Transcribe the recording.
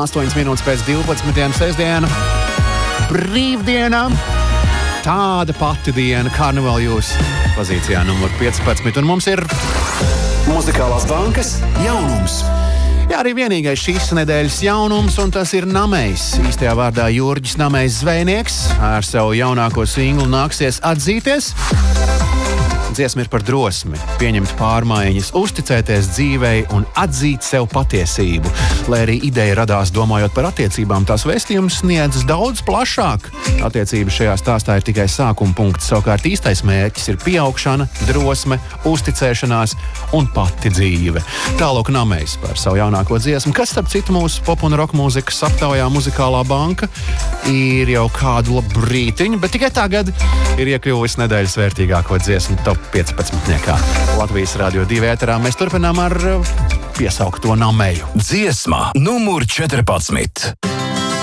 8 minūtes pēc 12. sestdiena. Brīvdiena. Tāda pati diena, karnevāla jūs pozīcijā numur 15. Un mums ir Muzikālās bankas jaunums. Jā, arī vienīgais šīs nedēļas jaunums, un tas ir Namejs. Īstajā vārdā Jurģis Namejs zvejnieks. Ar savu jaunāko singlu nāksies atzīties. Dziesma ir par drosmi, pieņemt pārmaiņas, uzticēties dzīvei un atzīt sev patiesību. Lai arī ideja radās domājot par attiecībām, tās vēstījums sniedz daudz plašāk. Attiecības šajā stāstā ir tikai sākuma punkts, savukārt īstais mērķis ir pieaugšana, drosme, uzticēšanās un pati dzīve. Tālāk Namejs par savu jaunāko dziesmu, kas starp citu mūsu pop un rock mūzikas aptaujā Muzikālā banka ir jau kādu labu brītiņu, bet tikai tagad ir iekļuvusi nedēļas vērtīgāko dziesmu top 15. Latvijas Radio 2 ēterā mēs turpinām ar piesaukto Nameju. Dziesma numur 14.